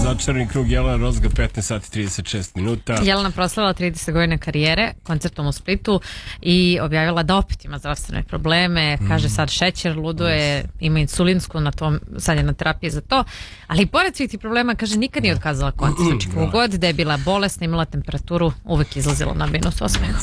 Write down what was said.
Začarani krug, Jelena Rozga, 15 sati 36 minuta. Jelena proslavila 30 godina karijere koncertom u Splitu i objavila da opet ima zdravstvene probleme. Kaže sad šećer, luduje, ima insulinsku, sad je na terapiji za to. Ali i pored svih tih problema, kaže, nikad nije otkazala koncert. Znači, kogod da je bila bolesna, imala temperaturu, uvek izlazila na minus osmeh.